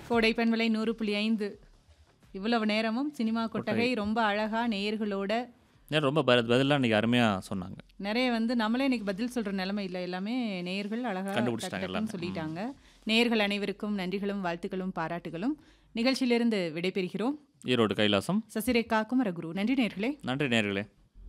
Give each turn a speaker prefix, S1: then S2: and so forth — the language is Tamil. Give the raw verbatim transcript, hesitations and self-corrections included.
S1: கோடை பண்பலை நூறு புள்ளி ஐந்து இவ்வளவு நேரமும் சினிமா கொட்டகை
S2: கொட்டகை
S1: ரொம்ப அழகா நேயர்களோட
S2: ஏன் ரொம்ப ப பதிலாக இன்றைக்கி அருமையாக சொன்னாங்க.
S1: நிறைய வந்து நம்மளே இன்னைக்கு பதில் சொல்ற நிலைமை இல்லை, எல்லாமே நேயர்கள் அழகா டக்கு
S2: கண்டுபிடிச்சிட்டாங்க
S1: டக்குன்னு
S2: எல்லாமே. ம்
S1: சொல்லிட்டாங்க. நேயர்கள் அனைவருக்கும் நன்றிகளும் வாழ்த்துக்களும் பாராட்டுகளும். நிகழ்ச்சியிலிருந்து விடைபெறுகிறோம்.
S2: ஈரோடு கைலாசம்.
S1: சசிரேகா குமரகுரு. நன்றி நேயர்களே.
S2: நன்றி நேயர்களே.